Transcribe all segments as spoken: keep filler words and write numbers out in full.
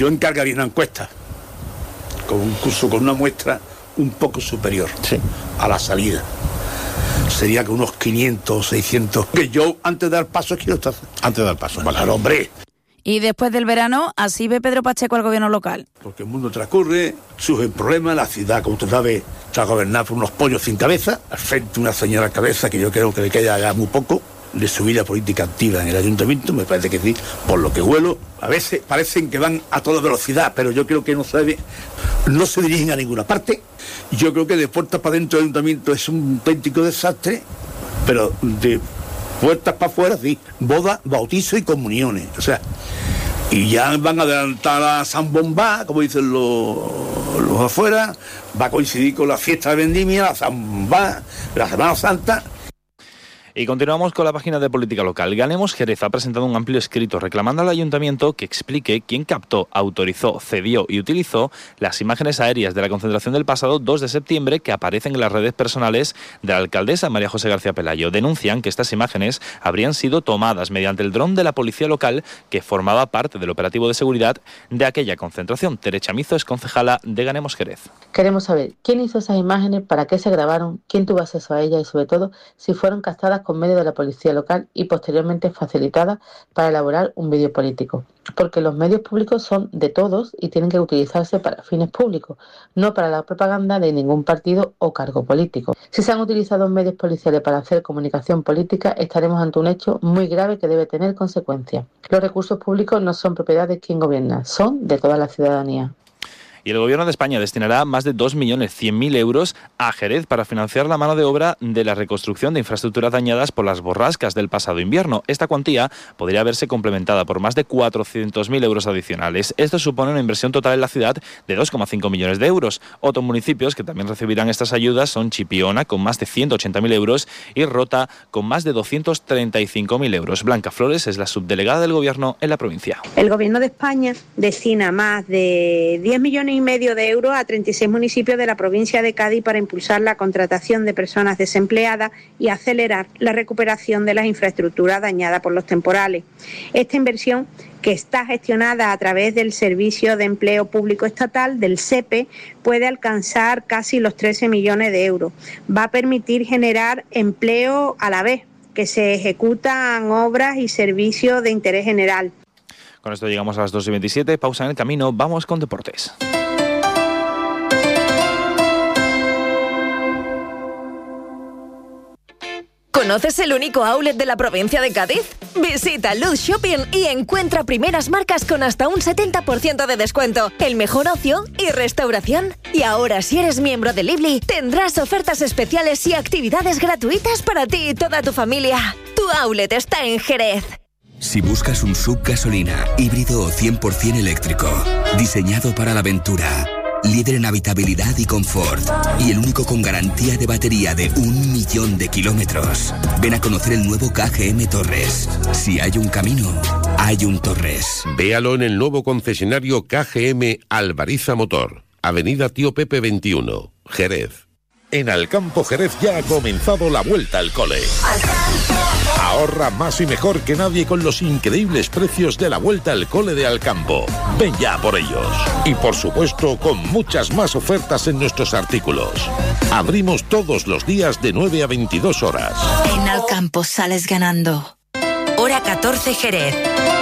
Yo encargaría una encuesta con un curso con una muestra un poco superior sí. a la salida. Sería que unos quinientos, seiscientos. Que yo antes de dar paso quiero estar. Antes de dar paso, vale. Claro, hombre. Y después del verano, así ve Pedro Pacheco al gobierno local. Porque el mundo transcurre, surgen problemas, la ciudad, como usted sabe, está gobernada por unos pollos sin cabeza, al frente una señora cabeza que yo creo que le queda ya muy poco, de subir la política activa en el ayuntamiento, me parece que sí, por lo que huelo, a veces parecen que van a toda velocidad, pero yo creo que no sabe, no se dirigen a ninguna parte. Yo creo que de puertas para dentro del ayuntamiento es un auténtico desastre, pero de puertas para afuera, sí, bodas, bautizos y comuniones, o sea, y ya van a adelantar a San Bombá, como dicen los, los afuera, va a coincidir con la fiesta de Vendimia, la San Bombá, la Semana Santa. Y continuamos con la página de política local. Ganemos Jerez ha presentado un amplio escrito reclamando al ayuntamiento que explique quién captó, autorizó, cedió y utilizó las imágenes aéreas de la concentración del pasado dos de septiembre que aparecen en las redes personales de la alcaldesa María José García Pelayo. Denuncian que estas imágenes habrían sido tomadas mediante el dron de la policía local que formaba parte del operativo de seguridad de aquella concentración. Tere Chamizo es concejala de Ganemos Jerez. Queremos saber quién hizo esas imágenes, para qué se grabaron, quién tuvo acceso a ellas y sobre todo si fueron captadas con medios de la policía local y posteriormente facilitadas para elaborar un vídeo político. Porque los medios públicos son de todos y tienen que utilizarse para fines públicos, no para la propaganda de ningún partido o cargo político. Si se han utilizado medios policiales para hacer comunicación política, estaremos ante un hecho muy grave que debe tener consecuencias. Los recursos públicos no son propiedad de quien gobierna, son de toda la ciudadanía. Y el Gobierno de España destinará más de dos millones cien mil euros a Jerez para financiar la mano de obra de la reconstrucción de infraestructuras dañadas por las borrascas del pasado invierno. Esta cuantía podría verse complementada por más de cuatrocientos mil euros adicionales. Esto supone una inversión total en la ciudad de dos coma cinco millones de euros. Otros municipios que también recibirán estas ayudas son Chipiona, con más de ciento ochenta mil euros, y Rota, con más de doscientos treinta y cinco mil euros. Blanca Flores es la subdelegada del Gobierno en la provincia. El Gobierno de España destina más de diez millones y medio de euros a treinta y seis municipios de la provincia de Cádiz para impulsar la contratación de personas desempleadas y acelerar la recuperación de las infraestructuras dañadas por los temporales. Esta inversión, que está gestionada a través del Servicio de Empleo Público Estatal, del S E P E, puede alcanzar casi los trece millones de euros. Va a permitir generar empleo a la vez que se ejecutan obras y servicios de interés general. Con esto llegamos a las dos y veintisiete, pausa en el camino, vamos con deportes. ¿Conoces el único outlet de la provincia de Cádiz? Visita Luz Shopping y encuentra primeras marcas con hasta un setenta por ciento de descuento, el mejor ocio y restauración. Y ahora, si eres miembro de Lively, tendrás ofertas especiales y actividades gratuitas para ti y toda tu familia. Tu outlet está en Jerez. Si buscas un sub gasolina, híbrido o cien por ciento eléctrico, diseñado para la aventura, líder en habitabilidad y confort, y el único con garantía de batería de un millón de kilómetros, ven a conocer el nuevo K G M Torres. Si hay un camino, hay un Torres. Véalo en el nuevo concesionario K G M Alvariza Motor, Avenida Tío Pepe veintiuno, Jerez. En Alcampo Jerez ya ha comenzado la vuelta al cole. Ahorra más y mejor que nadie con los increíbles precios de la vuelta al cole de Alcampo. Ven ya por ellos. Y por supuesto, con muchas más ofertas en nuestros artículos. Abrimos todos los días de nueve a veintidós horas. En Alcampo sales ganando. Hora catorce Jerez.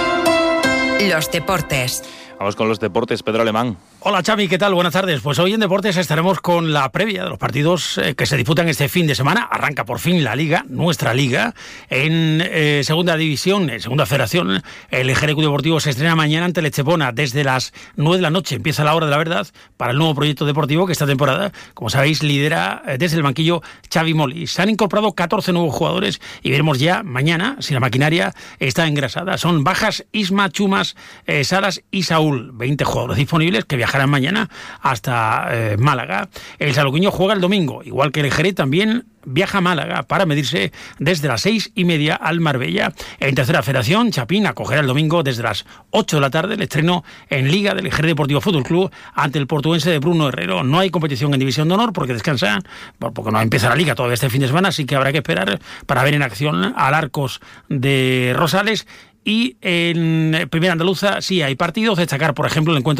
Los deportes. Vamos con los deportes, Pedro Alemán. Hola Xavi, ¿qué tal? Buenas tardes. Pues hoy en Deportes estaremos con la previa de los partidos eh, que se disputan este fin de semana. Arranca por fin la Liga, nuestra Liga, en eh, Segunda División, en Segunda Federación. El Jerez Club Deportivo se estrena mañana ante el Estepona desde las nueve de la noche. Empieza la hora de la verdad para el nuevo proyecto deportivo que esta temporada, como sabéis, lidera eh, desde el banquillo Xavi Moli. Se han incorporado catorce nuevos jugadores y veremos ya mañana si la maquinaria está engrasada. Son bajas Isma, Chumas, eh, Saras y Saúl. veinte jugadores disponibles que viajarán mañana hasta eh, Málaga. El saluqueño juega el domingo, igual que el Jerez también viaja a Málaga para medirse desde las seis y media al Marbella. En Tercera Federación, Chapín acogerá el domingo desde las ocho de la tarde el estreno en Liga del Jerez Deportivo Fútbol Club ante el portuense de Bruno Herrero. No hay competición en División de Honor porque descansan, porque no empieza la Liga todavía este fin de semana, así que habrá que esperar para ver en acción al Arcos de Rosales Y en Primera Andaluza sí hay partidos. Destacar, por ejemplo, el encuentro